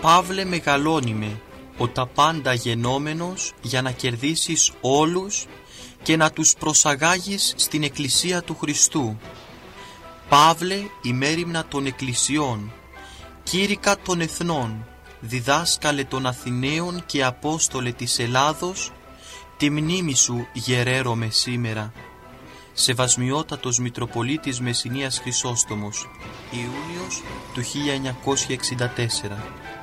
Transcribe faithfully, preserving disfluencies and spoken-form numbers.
Παύλε μεγαλώνημε, ο τα πάντα γενόμενος, για να κερδίσεις όλους και να τους προσαγάγεις στην Εκκλησία του Χριστού. Παύλε ημέριμνα των Εκκλησιών, κήρυκα των εθνών, διδάσκαλε των Αθηναίων και Απόστολε της Ελλάδος, τη μνήμη σου γεραίρομαι σήμερα. Σεβασμιότατος Μητροπολίτης Μεσσηνίας Χρυσόστομος, Ιούνιος του χίλια εννιακόσια εξήντα τέσσερα.